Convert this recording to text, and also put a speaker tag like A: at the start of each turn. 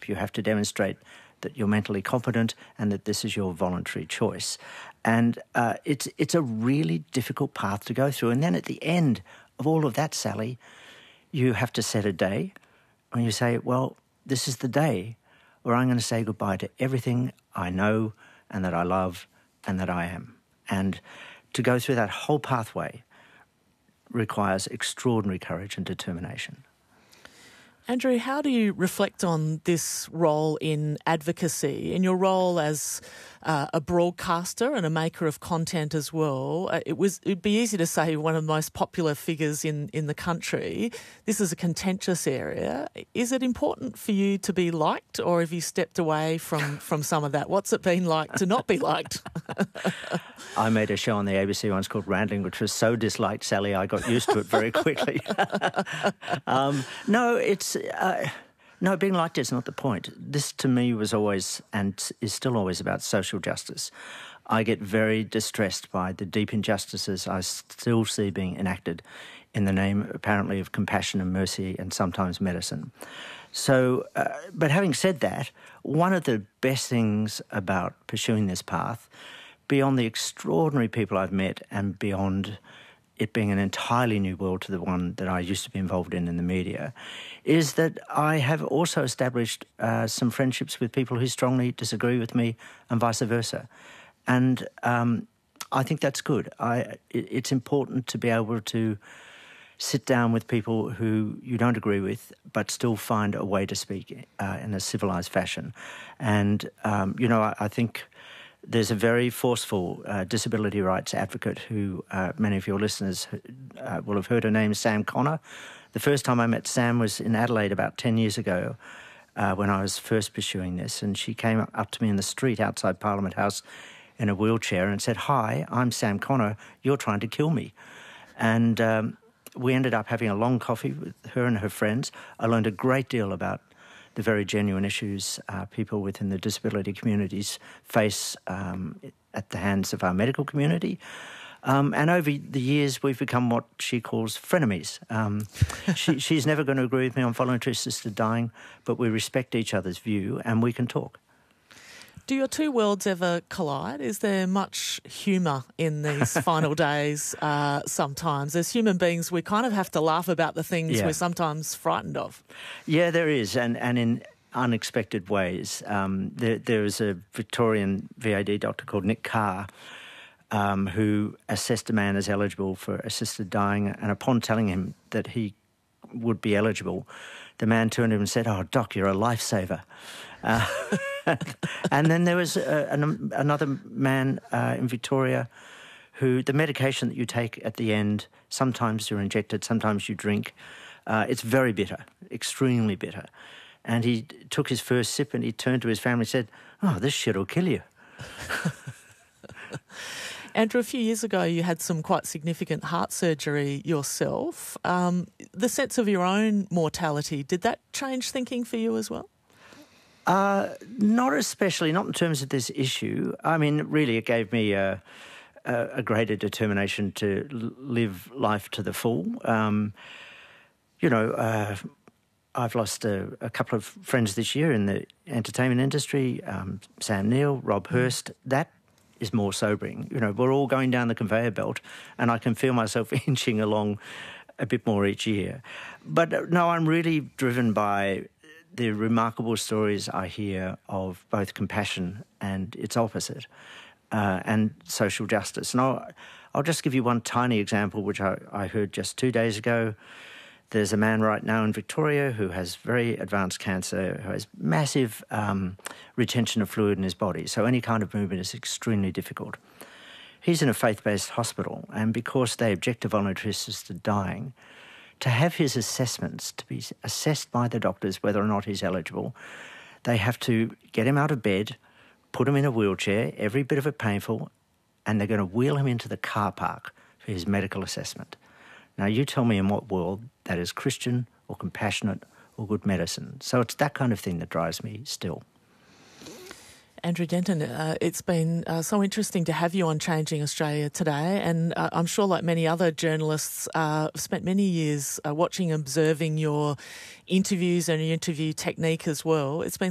A: help. You have to demonstrate that you're mentally competent and that this is your voluntary choice. And it's a really difficult path to go through. And then at the end of all of that, Sally, you have to set a day when you say, well, this is the day where I'm going to say goodbye to everything I know and that I love and that I am. And to go through that whole pathway requires extraordinary courage and determination.
B: Andrew, how do you reflect on this role in advocacy, in your role as a broadcaster and a maker of content as well? It'd be easy to say one of the most popular figures in the country. This is a contentious area. Is it important for you to be liked, or have you stepped away from some of that? What's it been like to not be liked?
A: I made a show on the ABC once called Randling, which was so disliked, Sally, I got used to it very quickly. No, being liked is not the point. This, to me, was always and is still always about social justice. I get very distressed by the deep injustices I still see being enacted in the name, apparently, of compassion and mercy and sometimes medicine. So, but having said that, one of the best things about pursuing this path, beyond the extraordinary people I've met and beyond it being an entirely new world to the one that I used to be involved in the media, is that I have also established some friendships with people who strongly disagree with me and vice versa. And I think that's good. It's important to be able to sit down with people who you don't agree with but still find a way to speak in a civilised fashion. And, I think there's a very forceful disability rights advocate who many of your listeners will have heard her name, Sam Connor. The first time I met Sam was in Adelaide about 10 years ago when I was first pursuing this, and she came up to me in the street outside Parliament House in a wheelchair and said, "Hi, I'm Sam Connor, you're trying to kill me." And we ended up having a long coffee with her and her friends. I learned a great deal about the very genuine issues people within the disability communities face at the hands of our medical community. And over the years, we've become what she calls frenemies. She's never going to agree with me on voluntary assisted dying, but we respect each other's view and we can talk.
B: Do your two worlds ever collide? Is there much humour in these final days sometimes? As human beings, we kind of have to laugh about the things we're sometimes frightened of.
A: Yeah, there is, and in unexpected ways. There is a Victorian VAD doctor called Nick Carr who assessed a man as eligible for assisted dying, and upon telling him that he would be eligible, the man turned to him and said, "Oh, Doc, you're a lifesaver." And then there was another man in Victoria who the medication that you take at the end, sometimes you're injected, sometimes you drink. It's very bitter, extremely bitter. And he took his first sip and he turned to his family and said, "Oh, this shit will kill you."
B: Andrew, a few years ago you had some quite significant heart surgery yourself. The sense of your own mortality, did that change thinking for you as well?
A: Not especially, not in terms of this issue. I mean, really, it gave me a greater determination to live life to the full. I've lost a couple of friends this year in the entertainment industry, Sam Neill, Rob Hurst. That is more sobering. We're all going down the conveyor belt and I can feel myself inching along a bit more each year. But no, I'm really driven by the remarkable stories I hear of both compassion and its opposite, and social justice. And I'll just give you one tiny example, which I heard just 2 days ago. There's a man right now in Victoria who has very advanced cancer, who has massive retention of fluid in his body, so any kind of movement is extremely difficult. He's in a faith-based hospital, and because they object to voluntary assisted dying, to have his assessments, to be assessed by the doctors whether or not he's eligible, they have to get him out of bed, put him in a wheelchair, every bit of it painful, and they're going to wheel him into the car park for his medical assessment. Now, you tell me in what world that is Christian or compassionate or good medicine. So it's that kind of thing that drives me still.
B: Andrew Denton, it's been so interesting to have you on Changing Australia today, and I'm sure, like many other journalists, spent many years watching and observing your interviews and your interview technique as well. It's been